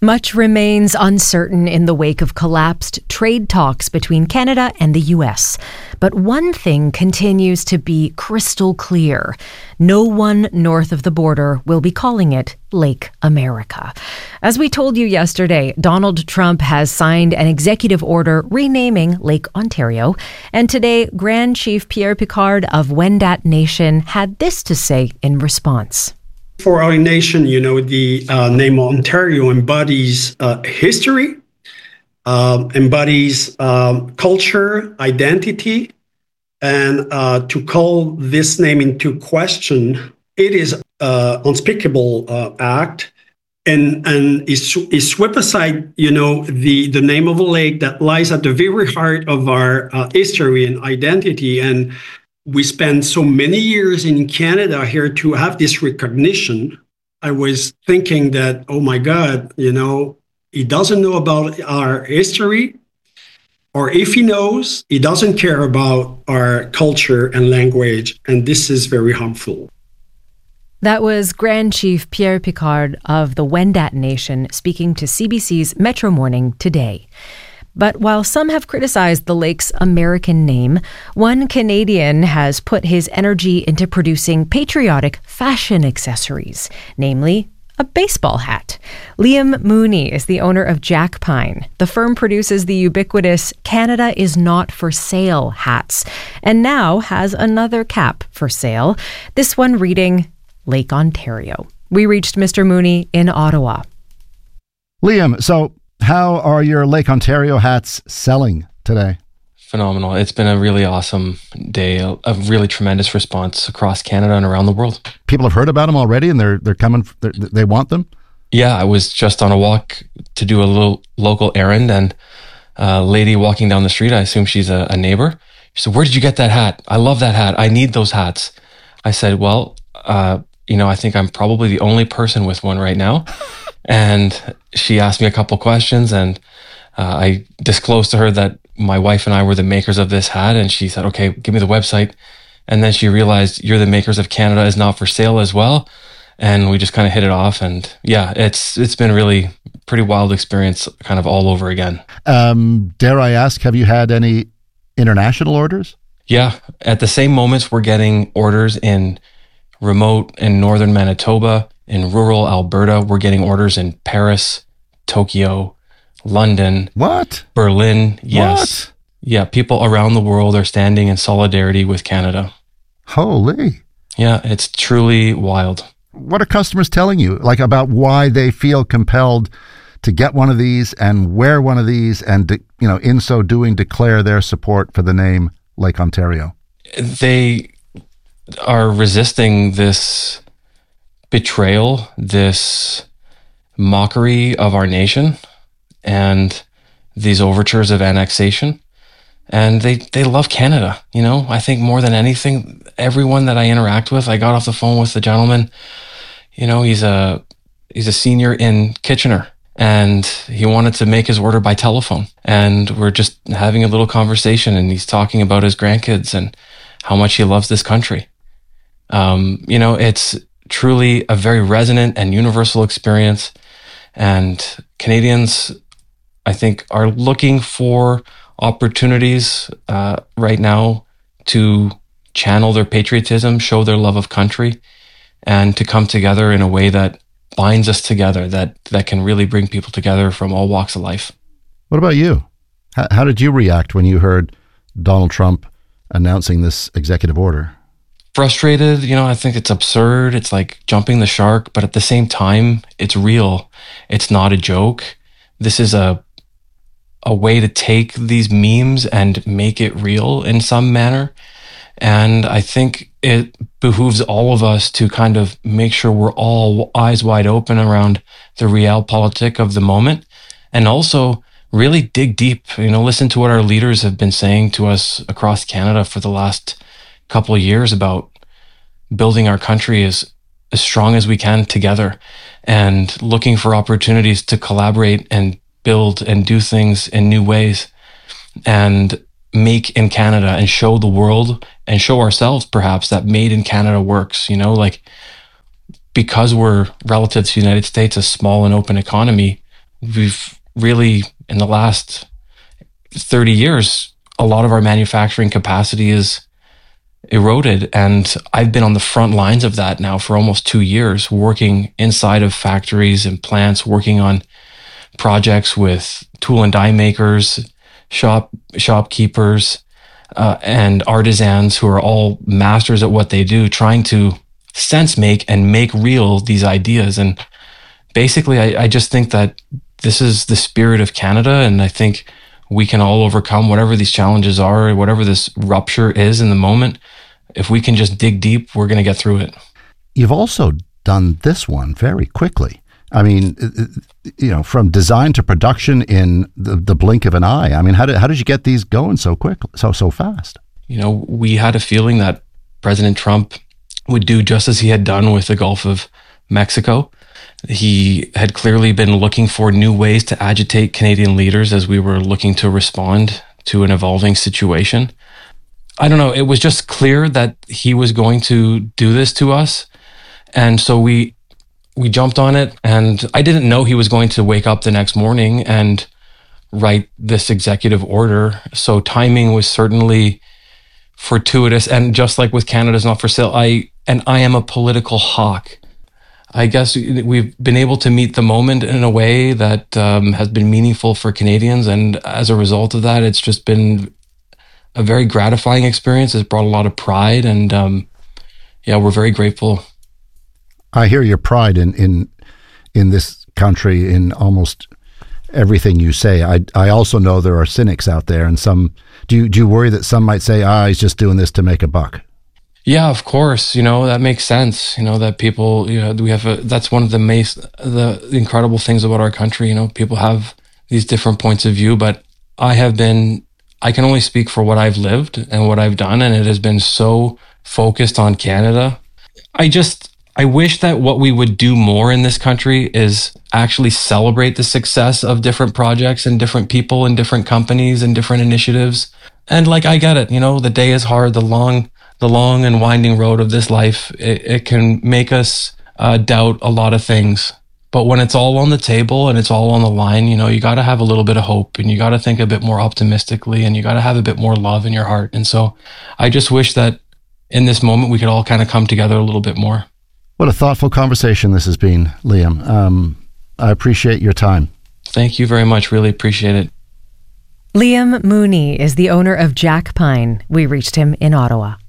Much remains uncertain in the wake of collapsed trade talks between Canada and the U.S. But one thing continues to be crystal clear. No one north of the border will be calling it Lake America. As we told you yesterday, Donald Trump has signed an executive order renaming Lake Ontario. And today, Grand Chief Pierre Picard of Wendat Nation had this to say in response. For our nation, the name Ontario embodies history, embodies culture, identity, and to call this name into question, it is an unspeakable act, and is swept aside, the name of a lake that lies at the very heart of our history and identity. And we spent so many years in Canada here to have this recognition. I was thinking that, oh my God, he doesn't know about our history, or if he knows, he doesn't care about our culture and language. And this is very harmful. That was Grand Chief Pierre Picard of the Wendat Nation speaking to CBC's Metro Morning today. But while some have criticized the lake's American name, one Canadian has put his energy into producing patriotic fashion accessories, namely a baseball hat. Liam Mooney is the owner of Jack Pine. The firm produces the ubiquitous Canada is Not for Sale hats, and now has another cap for sale, this one reading Lake Ontario. We reached Mr. Mooney in Ottawa. Liam, so how are your Lake Ontario hats selling today? Phenomenal. It's been a really awesome day, a really tremendous response across Canada and around the world. People have heard about them already and they're coming, they want them? Yeah, I was just on a walk to do a little local errand, and a lady walking down the street, I assume she's a neighbor. She said, "Where did you get that hat? I love that hat. I need those hats." I said, "Well, I think I'm probably the only person with one right now." And she asked me a couple questions, and I disclosed to her that my wife and I were the makers of this hat. And she said, "Okay, give me the website." And then she realized, "You're the makers of Canada is Not for Sale as well." And we just kind of hit it off. And yeah, it's been really pretty wild experience kind of all over again. Dare I ask, have you had any international orders? Yeah. At the same moments, we're getting orders in remote and northern Manitoba, in rural Alberta. We're getting orders in Paris, Tokyo, London. What? Berlin. Yes. What? Yeah. People around the world are standing in solidarity with Canada. Holy. Yeah. It's truly wild. What are customers telling you, like, about why they feel compelled to get one of these and wear one of these and, in so doing, declare their support for the name Lake Ontario? They are resisting this betrayal, this mockery of our nation, and these overtures of annexation. And they love Canada. I think more than anything, everyone that I interact with, I got off the phone with the gentleman, he's a senior in Kitchener, and he wanted to make his order by telephone. And we're just having a little conversation, and he's talking about his grandkids and how much he loves this country. It's truly a very resonant and universal experience. And Canadians, I think, are looking for opportunities right now to channel their patriotism, show their love of country, and to come together in a way that binds us together, that can really bring people together from all walks of life. What about you? How did you react when you heard Donald Trump announcing this executive order? Frustrated. I think it's absurd. It's like jumping the shark, but at the same time, it's real. It's not a joke. This is a way to take these memes and make it real in some manner. And I think it behooves all of us to kind of make sure we're all eyes wide open around the realpolitik of the moment, and also really dig deep, listen to what our leaders have been saying to us across Canada for the last couple of years about building our country as strong as we can together, and looking for opportunities to collaborate and build and do things in new ways and make in Canada, and show the world and show ourselves perhaps that made in Canada works, because we're relative to the United States, a small and open economy, we've really, in the last 30 years, a lot of our manufacturing capacity is eroded. And I've been on the front lines of that now for almost 2 years, working inside of factories and plants, working on projects with tool and die makers, shopkeepers, and artisans who are all masters at what they do, trying to sense make and make real these ideas. And basically, I just think that this is the spirit of Canada, and I think we can all overcome whatever these challenges are, whatever this rupture is in the moment. If we can just dig deep, we're going to get through it. You've also done this one very quickly. I mean, from design to production in the blink of an eye. I mean, how did you get these going so quick, so fast? We had a feeling that President Trump would do just as he had done with the Gulf of Mexico. He had clearly been looking for new ways to agitate Canadian leaders as we were looking to respond to an evolving situation. I don't know, it was just clear that he was going to do this to us. And so we jumped on it, and I didn't know he was going to wake up the next morning and write this executive order. So timing was certainly fortuitous. And just like with Canada's Not for Sale, I am a political hawk. I guess we've been able to meet the moment in a way that has been meaningful for Canadians. And as a result of that, it's just been a very gratifying experience. It's brought a lot of pride, and we're very grateful. I hear your pride in this country, in almost everything you say. I also know there are cynics out there, and some. Do you worry that some might say, he's just doing this to make a buck? Yeah, of course. That makes sense. That people, that's one of the incredible things about our country. People have these different points of view, but I can only speak for what I've lived and what I've done, and it has been so focused on Canada. I wish that what we would do more in this country is actually celebrate the success of different projects and different people and different companies and different initiatives. And I get it, the day is hard, the long and winding road of this life, it can make us doubt a lot of things. But when it's all on the table and it's all on the line, you got to have a little bit of hope, and you got to think a bit more optimistically, and you got to have a bit more love in your heart. And so I just wish that in this moment we could all kind of come together a little bit more. What a thoughtful conversation this has been, Liam. I appreciate your time. Thank you very much. Really appreciate it. Liam Mooney is the owner of Jack Pine. We reached him in Ottawa.